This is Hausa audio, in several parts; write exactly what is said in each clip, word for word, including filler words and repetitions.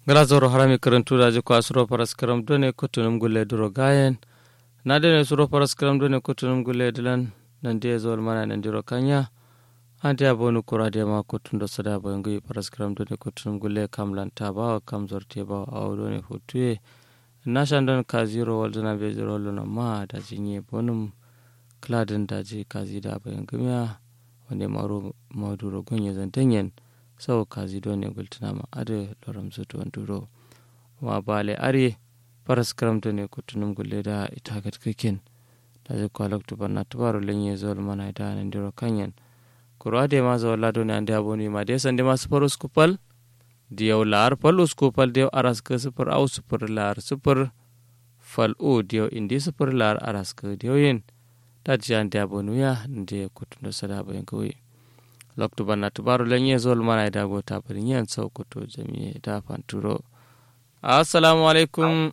Glazoro harami karantu da jiko asuro paraskaram done kutunum gulle duro gayen na dene suro paraskaram done kutunum gulle dilan nande zol mana nandiro kanya ante abonu kurade ma kutundo sada boyngui paraskaram done kutunum gulle kamlan taba kam zorte ba awdone futuye nashandon kaziro walduna be zero luna ma da jinye bonum kladin daji kazida boyngumya wande maru maduro gonye zantenyen sau kazi done gultinama ade loram zuto nduro ma bale ari paras karamto ne kutunum gulle da itagat kikin da je kwalak to banna tubaro lenye zol mana da ndiro kanyen kurade ma zo lado ne ande aboni ma de sande ma super skupal diyaw lar pal skupal diyaw aras ke super au super lar super fal o diyaw indi super lar aras ke diyaw yin da je ande abonu ya nde kutundo sada bayan koyi lokto banna tubaru lenye zol mana da go ta parinyan saukoto jami'e da fanturo assalamu alaikum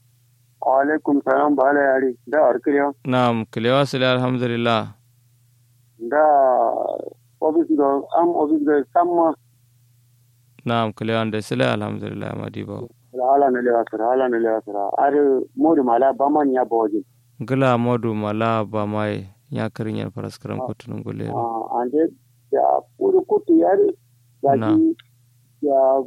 wa alaikum salam bala yari da arkiliyo na'am kilewa sala alhamdulillah da office do am office do samma na'am kilewa da sala alhamdulillah madiba hala ne lewa sara hala ne lewa sara are modu mala baman ya boji gila modu mala ba mai ya karinyan paraskaram kutunun gule ah ande ya puru kutu yari gaji ya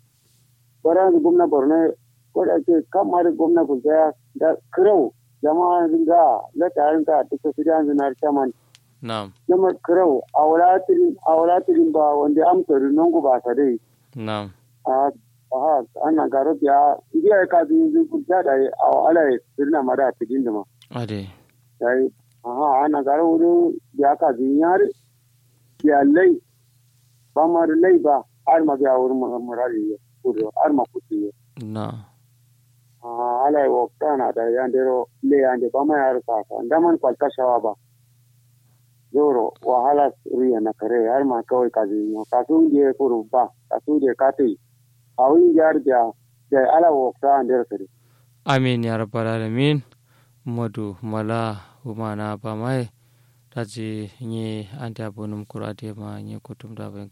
baran gumna borne ko da ke kamar gumna gulda da kirau jama'a ringa la tarin ka tuka sidan zinar chaman na'am jama'a kirau awlatin awlatin ba wanda amsari nongo ba tare na'am a aha ana garo ya iya ka bi gulda da awala sirna mara tidin da ma ade sai aha ana garo wuri ya ka bi yari ya lai ba mar lai ba har ma ga wurin murari kuro har ma kuti na ah ala wo kana da yandero le yande ba ma yar ka ndaman kwalka shawa ba zoro wahala riya na kare har ma kawai ka ji ka sun je kuro ba ka sun je ka tai awin jar da da ala wo ka andere kare amin ya rabbal alamin modu mala humana ba mai taji nye ante abonum kurade ma nye kutum da